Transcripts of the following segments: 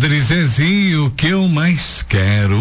Padre Zezinho, o que eu mais quero,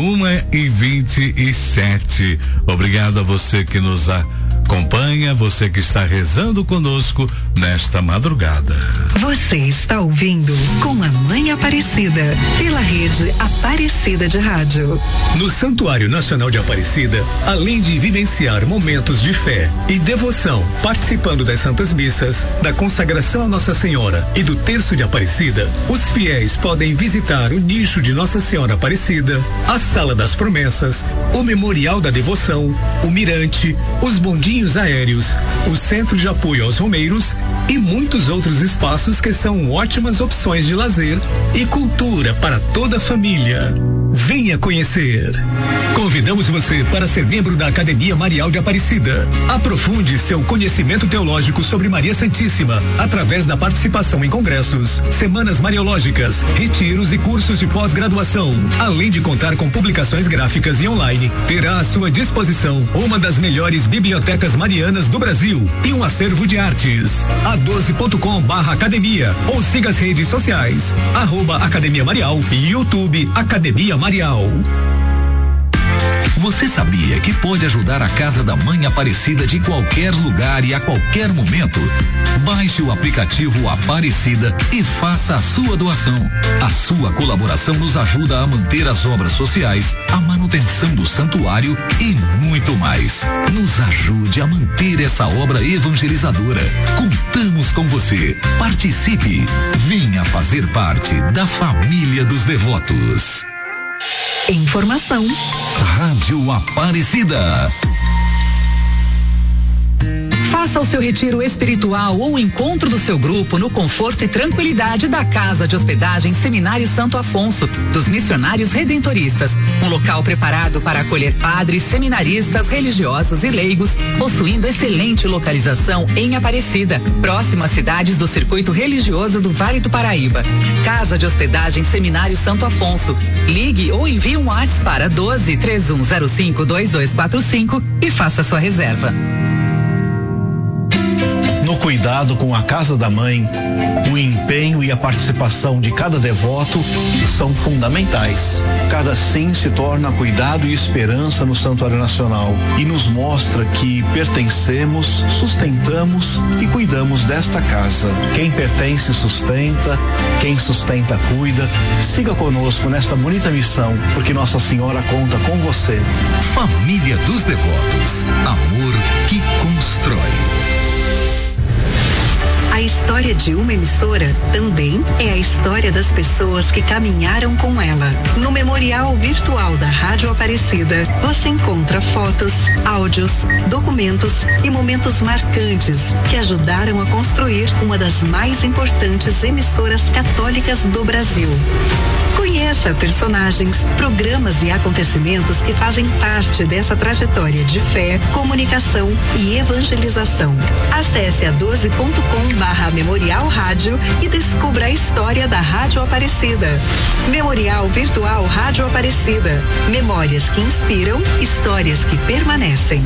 1h27. Obrigado a você que nos acompanha, você que está rezando conosco nesta madrugada. Você está ouvindo Com a Mãe Aparecida, pela rede Aparecida de Rádio. No Santuário Nacional de Aparecida, além de vivenciar momentos de fé e devoção, participando das Santas Missas, da consagração a Nossa Senhora e do Terço de Aparecida, os fiéis podem visitar o nicho de Nossa Senhora Aparecida, a Sala das Promessas, o Memorial da Devoção, o Mirante, os bondinhos aéreos, o Centro de Apoio aos Romeiros e muitos outros espaços que são ótimas opções de lazer e cultura para toda a família. Venha conhecer. Convidamos você para ser membro da Academia Marial de Aparecida. Aprofunde seu conhecimento teológico sobre Maria Santíssima através da participação em congressos, semanas mariológicas, retiros e cursos de pós-graduação. Além de contar com publicações gráficas e online, terá à sua disposição uma das melhores bibliotecas marianas do Brasil e um acervo de artes. a12.com/academia ou siga as redes sociais, @Academia Marial e YouTube Academia Marial. Você sabia que pode ajudar a Casa da Mãe Aparecida de qualquer lugar e a qualquer momento? Baixe o aplicativo Aparecida e faça a sua doação. A sua colaboração nos ajuda a manter as obras sociais, a manutenção do santuário e muito mais. Nos ajude a manter essa obra evangelizadora. Contamos com você. Participe. Venha fazer parte da família dos devotos. Informação. Rádio Aparecida. Faça o seu retiro espiritual ou o encontro do seu grupo no conforto e tranquilidade da Casa de Hospedagem Seminário Santo Afonso, dos Missionários Redentoristas. Um local preparado para acolher padres, seminaristas, religiosos e leigos, possuindo excelente localização em Aparecida, próximo às cidades do circuito religioso do Vale do Paraíba. Casa de Hospedagem Seminário Santo Afonso. Ligue ou envie um WhatsApp para 12-3105-2245 e faça sua reserva. No cuidado com a Casa da Mãe, o empenho e a participação de cada devoto são fundamentais. Cada sim se torna cuidado e esperança no Santuário Nacional e nos mostra que pertencemos, sustentamos e cuidamos desta casa. Quem pertence sustenta, quem sustenta cuida. Siga conosco nesta bonita missão, porque Nossa Senhora conta com você. Família dos Devotos, amor que constrói. A história de uma emissora também é a história das pessoas que caminharam com ela. No Memorial Virtual da Rádio Aparecida, você encontra fotos, áudios, documentos e momentos marcantes que ajudaram a construir uma das mais importantes emissoras católicas do Brasil. Conheça personagens, programas e acontecimentos que fazem parte dessa trajetória de fé, comunicação e evangelização. Acesse a 12.com/Memorial Rádio e descubra a história da Rádio Aparecida. Memorial Virtual Rádio Aparecida. Memórias que inspiram, histórias que permanecem.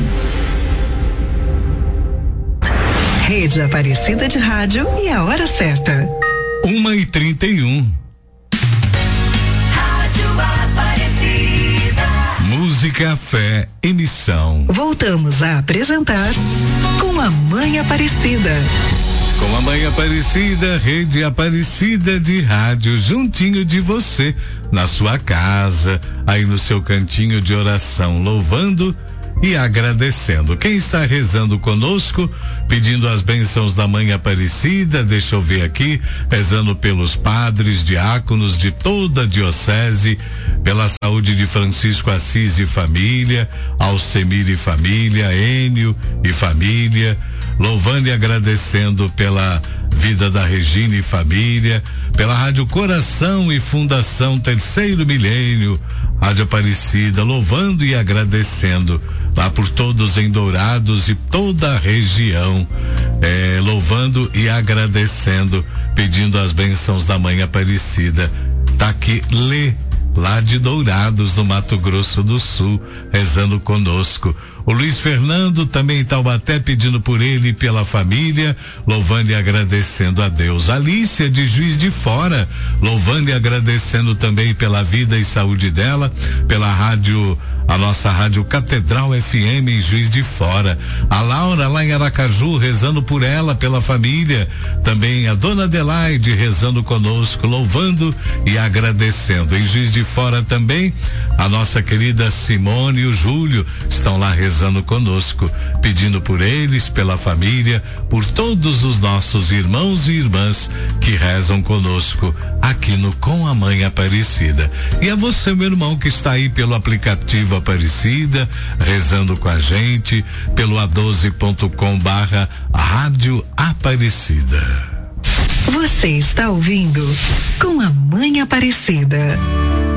Rede Aparecida de Rádio e a hora certa. 1h31. Música, fé, emissão. Voltamos a apresentar Com a Mãe Aparecida. Com a Mãe Aparecida, Rede Aparecida de Rádio, juntinho de você, na sua casa, aí no seu cantinho de oração, louvando e agradecendo. Quem está rezando conosco, pedindo as bênçãos da Mãe Aparecida, deixa eu ver aqui, rezando pelos padres, diáconos de toda a diocese, pela saúde de Francisco Assis e família, Alcemir e família, Enio e família, louvando e agradecendo pela vida da Regina e família, pela Rádio Coração e Fundação Terceiro Milênio, Rádio Aparecida, louvando e agradecendo lá por todos em Dourados e toda a região, louvando e agradecendo, pedindo as bênçãos da Mãe Aparecida. Tá aqui, Lê lá de Dourados, no Mato Grosso do Sul, rezando conosco. O Luiz Fernando também em Taubaté, pedindo por ele e pela família, louvando e agradecendo a Deus. Alícia de Juiz de Fora, louvando e agradecendo também pela vida e saúde dela, pela rádio, a nossa rádio Catedral FM em Juiz de Fora. A Laura lá em Aracaju, rezando por ela, pela família. Também a dona Adelaide rezando conosco, louvando e agradecendo. Em Juiz de Fora também, a nossa querida Simone e o Júlio estão lá rezando conosco, pedindo por eles, pela família, por todos os nossos irmãos e irmãs que rezam conosco aqui no Com a Mãe Aparecida. E a você, meu irmão, que está aí pelo aplicativo Aparecida, rezando com a gente, pelo a12.com/Rádio Aparecida. Você está ouvindo Com a Mãe Aparecida.